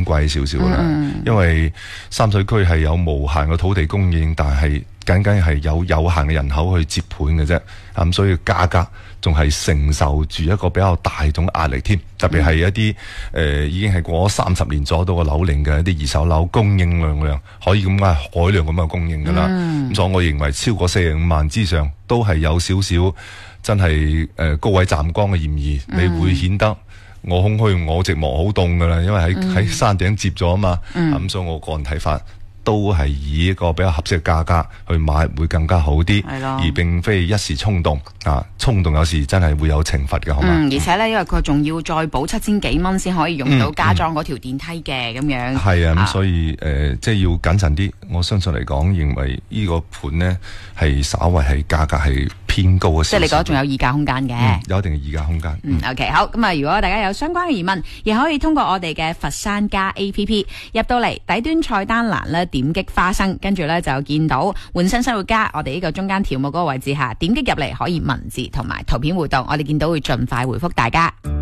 貴少少啦。因為三水區係有無限嘅土地供應，但係僅係有限嘅人口去接盤嘅啫。咁所以價格仲係承受住一個比較大種壓力添。特別係一啲已經係過咗30年左右嘅樓齡嘅一啲二手樓供應量可以咁嘅海量咁嘅供應㗎啦。咁所以我認為超過45萬之上都係有少少真係高位站崗嘅嫌疑，你會顯得我空虛我寂寞好凍㗎啦，因為喺山頂接咗啊嘛。咁所以我個人睇法都係以一個比較合適嘅價格去買會更加好啲，而並非一時衝動啊！衝動有時真係會有懲罰嘅，好嘛？ 而且咧，因為佢仲要再補7000幾蚊先可以用到加裝嗰條電梯嘅咁樣。 係啊，咁所以即係要謹慎啲。我相信嚟講，認為呢個盤呢係稍為係價格係偏高嘅。 即係你覺得仲有議價空間嘅？ 有一定嘅議價空間。 OK， 好。咁啊，如果大家有相關嘅疑問，亦可以通過我哋嘅佛山家 APP 入到嚟底端菜單欄咧，點擊花生，跟住咧就見到煥新生活家，我哋呢個中間條目嗰個位置下，點擊入嚟可以文字同埋圖片互動，我哋見到會盡快回覆大家。